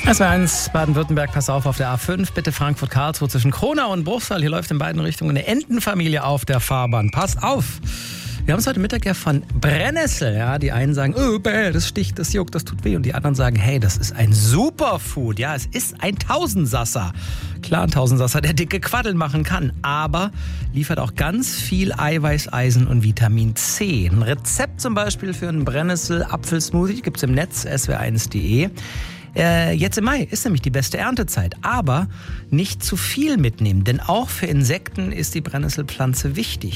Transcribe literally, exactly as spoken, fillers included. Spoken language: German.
S W R eins Baden-Württemberg, pass auf, auf der A fünf, bitte Frankfurt-Karlsruhe zwischen Kronau und Bruchsal. Hier läuft in beiden Richtungen eine Entenfamilie auf der Fahrbahn. Pass auf! Wir haben es heute Mittag ja von Brennnessel. Ja, die einen sagen, oh, bäh, das sticht, das juckt, das tut weh. Und die anderen sagen, hey, das ist ein Superfood. Ja, es ist ein Tausendsasser. Klar, ein Tausendsasser, der dicke Quaddeln machen kann. Aber liefert auch ganz viel Eiweiß, Eisen und Vitamin C. Ein Rezept zum Beispiel für einen Brennnessel-Apfelsmoothie gibt es im Netz, S W R eins punkt de. Äh, jetzt im Mai ist nämlich die beste Erntezeit, aber nicht zu viel mitnehmen, denn auch für Insekten ist die Brennnesselpflanze wichtig.